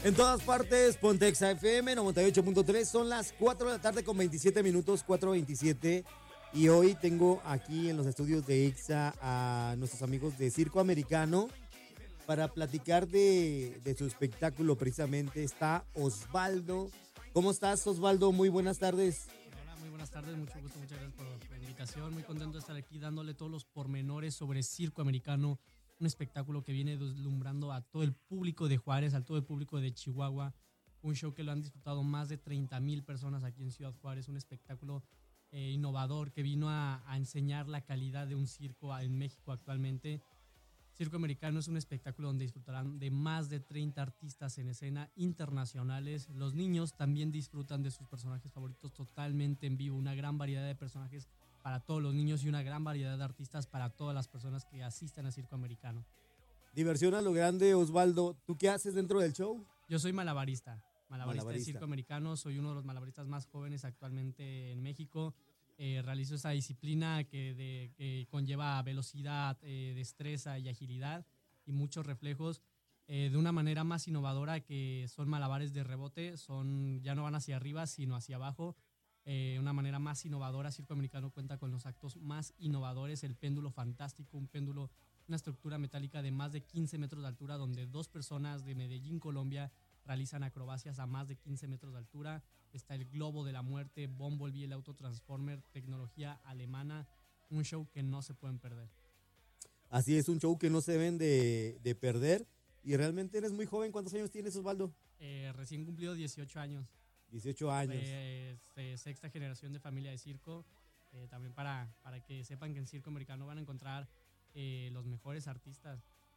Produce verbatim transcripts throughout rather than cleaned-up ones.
En todas partes, Pontexa F M noventa y ocho punto tres, son las cuatro de la tarde con veintisiete minutos, cuatro veintisiete. Y hoy tengo aquí en los estudios de Exa a nuestros amigos de Circo Americano para platicar de, de su espectáculo. Precisamente está Osvaldo. ¿Cómo estás, Osvaldo? Muy buenas tardes. Hola, muy buenas tardes, mucho gusto, muchas gracias por la invitación. Muy contento de estar aquí dándole todos los pormenores sobre Circo Americano, un espectáculo que viene deslumbrando a todo el público de Juárez, a todo el público de Chihuahua. Un show que lo han disfrutado más de treinta mil personas aquí en Ciudad Juárez, un espectáculo eh, innovador que vino a, a enseñar la calidad de un circo en México actualmente. Circo Americano es un espectáculo donde disfrutarán de más de treinta artistas en escena internacionales. Los niños también disfrutan de sus personajes favoritos totalmente en vivo, una gran variedad de personajes para todos los niños y una gran variedad de artistas para todas las personas que asistan a Circo Americano. Diversión a lo grande, Osvaldo. ¿Tú qué haces dentro del show? Yo soy malabarista, malabarista, Malabarista. de Circo Americano, soy uno de los malabaristas más jóvenes actualmente en México. Eh, realizo esa disciplina que, de, que conlleva velocidad, eh, destreza y agilidad y muchos reflejos eh, de una manera más innovadora, que son malabares de rebote, son, ya no van hacia arriba sino hacia abajo. Eh, una manera más innovadora. Circo Americano cuenta con los actos más innovadores, el péndulo fantástico, un péndulo, una estructura metálica de más de quince metros de altura, donde dos personas de Medellín, Colombia, realizan acrobacias a más de quince metros de altura. Está el globo de la muerte, Bumblebee, el autotransformer, tecnología alemana, un show que no se pueden perder. Así es, un show que no se deben de, de perder. Y realmente eres muy joven. ¿Cuántos años tienes, Osvaldo? Eh, recién cumplido dieciocho años. dieciocho años. Eh, eh, sexta generación de familia de circo. Eh, también para, para que sepan que en Circo Americano van a encontrar eh, los mejores artistas.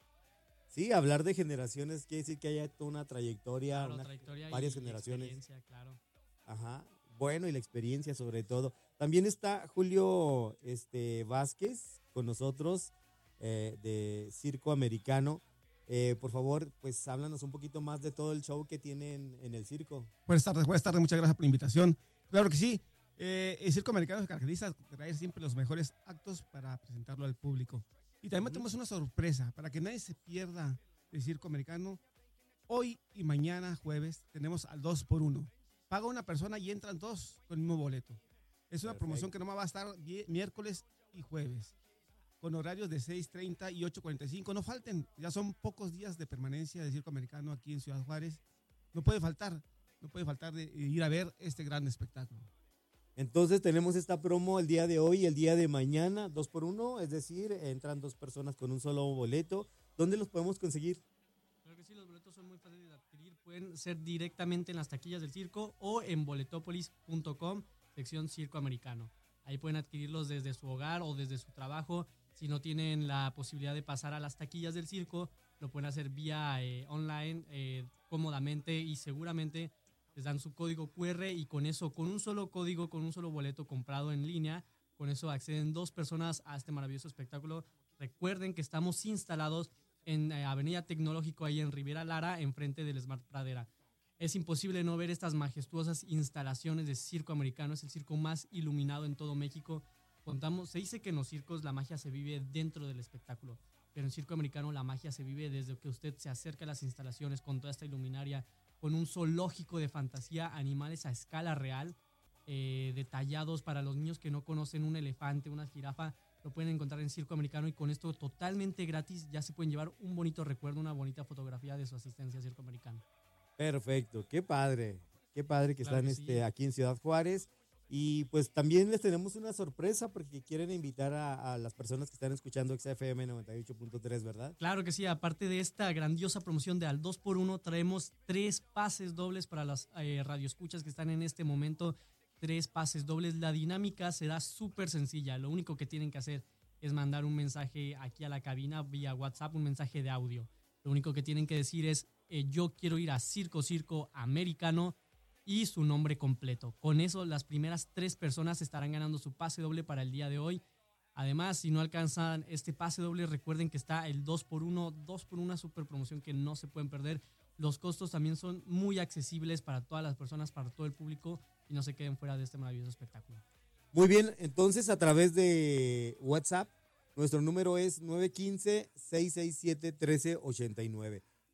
Sí, hablar de generaciones quiere decir que haya toda una trayectoria, Claro, una, trayectoria varias y, generaciones. y experiencia, claro. Ajá. Bueno, y la experiencia sobre todo. También está Julio este, Vázquez con nosotros eh, de Circo Americano. Eh, por favor, pues háblanos un poquito más de todo el show que tienen en el circo. Buenas tardes, buenas tardes, muchas gracias por la invitación. Claro que sí, eh, el Circo Americano se caracteriza de traer siempre los mejores actos para presentarlo al público. Y también tenemos una sorpresa para que nadie se pierda del Circo Americano. Hoy y mañana, jueves, tenemos al dos por uno. Paga una persona y entran dos con el mismo boleto. Es una Perfecto. promoción que nomás va a estar miércoles y jueves, con horarios de seis treinta y ocho cuarenta y cinco. No falten, ya son pocos días de permanencia del Circo Americano aquí en Ciudad Juárez. No puede faltar, no puede faltar de ir a ver este gran espectáculo. Entonces tenemos esta promo el día de hoy y el día de mañana, dos por uno, es decir, entran dos personas con un solo boleto. ¿Dónde los podemos conseguir? Claro que sí, los boletos son muy fáciles de adquirir. Pueden ser directamente en las taquillas del circo o en boletopolis punto com, sección Circo Americano. Ahí pueden adquirirlos desde su hogar o desde su trabajo. Si no tienen la posibilidad de pasar a las taquillas del circo, lo pueden hacer vía eh, online eh, cómodamente, y seguramente les dan su código cu erre y con eso, con un solo código, con un solo boleto comprado en línea, con eso acceden dos personas a este maravilloso espectáculo. Recuerden que estamos instalados en eh, Avenida Tecnológico, ahí en Rivera Lara, enfrente del Smart Pradera. Es imposible no ver estas majestuosas instalaciones de Circo Americano. Es el circo más iluminado en todo México. Contamos, se dice que en los circos la magia se vive dentro del espectáculo, pero en Circo Americano la magia se vive desde que usted se acerca a las instalaciones con toda esta iluminaria, con un zoológico de fantasía, animales a escala real, eh, detallados para los niños que no conocen un elefante, una jirafa. Lo pueden encontrar en Circo Americano, y con esto totalmente gratis ya se pueden llevar un bonito recuerdo, una bonita fotografía de su asistencia a Circo Americano. Perfecto, qué padre, qué padre que Claro están que sí. este, aquí en Ciudad Juárez. Y pues también les tenemos una sorpresa porque quieren invitar a, a las personas que están escuchando X F M noventa y ocho punto tres, ¿verdad? Claro que sí, aparte de esta grandiosa promoción de al dos por uno, traemos tres pases dobles para las eh, radioescuchas que están en este momento. Tres pases dobles. La dinámica será súper sencilla. Lo único que tienen que hacer es mandar un mensaje aquí a la cabina vía WhatsApp, un mensaje de audio. Lo único que tienen que decir es eh, yo quiero ir a Circo Circo Americano, y su nombre completo. Con eso, las primeras tres personas estarán ganando su pase doble para el día de hoy. Además, si no alcanzan este pase doble, recuerden que está el dos por uno, dos por una super promoción que no se pueden perder. Los costos también son muy accesibles para todas las personas, para todo el público, y no se queden fuera de este maravilloso espectáculo. Muy bien, entonces a través de WhatsApp, nuestro número es nueve uno cinco, seis seis siete, uno tres ocho nueve.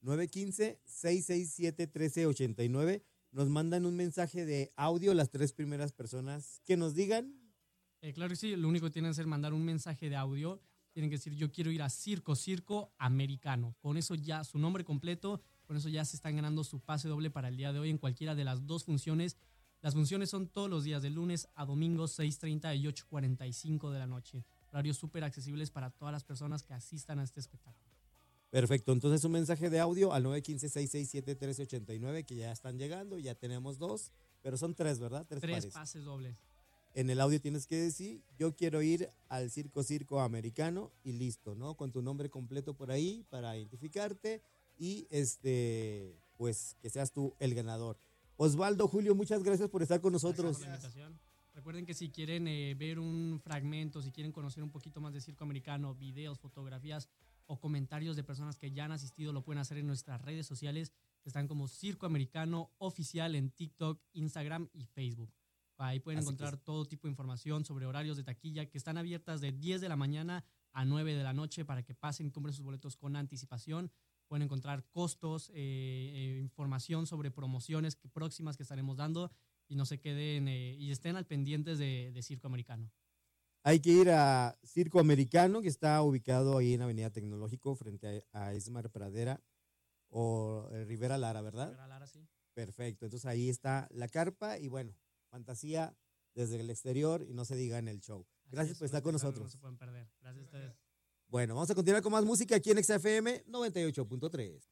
nueve uno cinco, seis seis siete, uno tres ocho nueve. Nos mandan un mensaje de audio las tres primeras personas que nos digan. Eh, claro que sí, lo único que tienen que hacer es mandar un mensaje de audio. Tienen que decir, yo quiero ir a Circo, Circo Americano. Con eso ya, su nombre completo, con eso ya se están ganando su pase doble para el día de hoy en cualquiera de las dos funciones. Las funciones son todos los días, de lunes a domingo, seis treinta y ocho cuarenta y cinco de la noche. Horarios súper accesibles para todas las personas que asistan a este espectáculo. Perfecto, entonces un mensaje de audio al nueve uno cinco, seis seis siete, uno tres ocho nueve, que ya están llegando, ya tenemos dos, pero son tres, ¿verdad? Tres, Tres pares. pases dobles. En el audio tienes que decir, yo quiero ir al Circo Circo Americano y listo, ¿no? Con tu nombre completo por ahí para identificarte y este, pues que seas tú el ganador. Osvaldo, Julio, muchas gracias por estar con nosotros. Gracias por la invitación. Recuerden que si quieren eh, ver un fragmento, si quieren conocer un poquito más de circo americano, videos, fotografías o comentarios de personas que ya han asistido, lo pueden hacer en nuestras redes sociales. Están como Circo Americano Oficial en TikTok, Instagram y Facebook. Ahí pueden Así encontrar es. todo tipo de información sobre horarios de taquilla que están abiertas de diez de la mañana a nueve de la noche para que pasen y compren sus boletos con anticipación. Pueden encontrar costos, eh, eh, información sobre promociones que, próximas que estaremos dando y no se queden eh, y estén al pendientes de, de Circo Americano. Hay que ir a Circo Americano, que está ubicado ahí en Avenida Tecnológico, frente a, a Esmar Pradera o eh, Rivera Lara, ¿verdad? Rivera Lara, sí. Perfecto, entonces ahí está la carpa y bueno, fantasía desde el exterior y no se diga en el show. Gracias Así por es, estar con no se nosotros. pueden perder. Gracias a ustedes. Bueno, vamos a continuar con más música aquí en X F M noventa y ocho punto tres.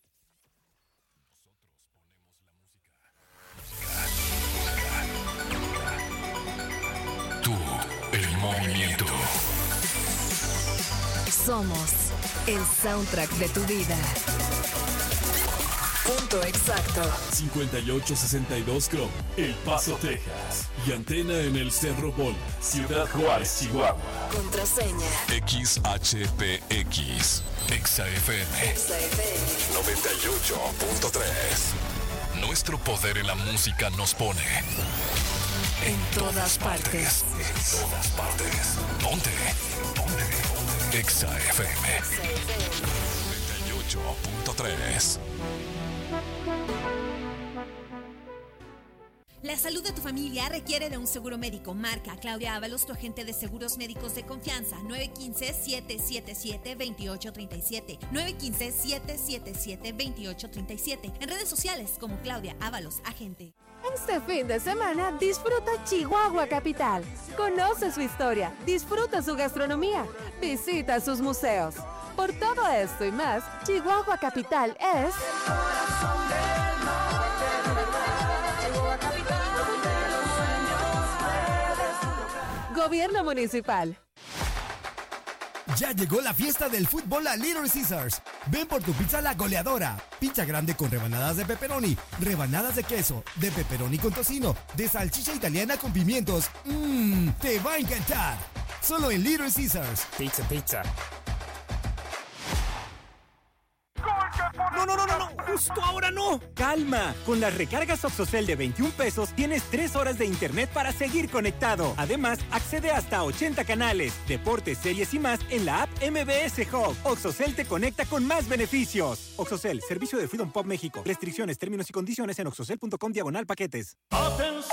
Tú, el movimiento. Somos el soundtrack de tu vida. Punto exacto. cincuenta y ocho sesenta y dos Chrome, El Paso, Texas. Y antena en el Cerro Bola, Ciudad Juárez, Chihuahua. Contraseña. X H P X, Exa F M Exa F M. noventa y ocho punto tres. Nuestro poder en la música nos pone En todas partes. En todas partes. Ponte. Ponte. Exa F M Exa F M. noventa y ocho punto tres. La salud de tu familia requiere de un seguro médico. Marca a Claudia Ábalos, tu agente de seguros médicos de confianza. nueve uno cinco, siete siete siete, dos ocho tres siete. nueve uno cinco, siete siete siete, dos ocho tres siete. En redes sociales como Claudia Ábalos, agente. Este fin de semana disfruta Chihuahua Capital. Conoce su historia, disfruta su gastronomía, visita sus museos. Por todo esto y más, Chihuahua Capital es... Gobierno Municipal. Ya llegó la fiesta del fútbol a Little Caesars. Ven por tu pizza La Goleadora. Pizza grande con rebanadas de pepperoni, rebanadas de queso, de pepperoni con tocino, de salchicha italiana con pimientos. Mmm, te va a encantar. Solo en Little Caesars. Pizza, pizza. No, no, no, no, no, justo ahora no. Calma, con las recargas Oxocel de veintiún pesos tienes tres horas de internet para seguir conectado. Además, accede hasta ochenta canales, deportes, series y más en la app M B S Hub. Oxocel te conecta con más beneficios. Oxocel, servicio de Freedom Pop México. Restricciones, términos y condiciones en oxocel punto com diagonal paquetes. Atención.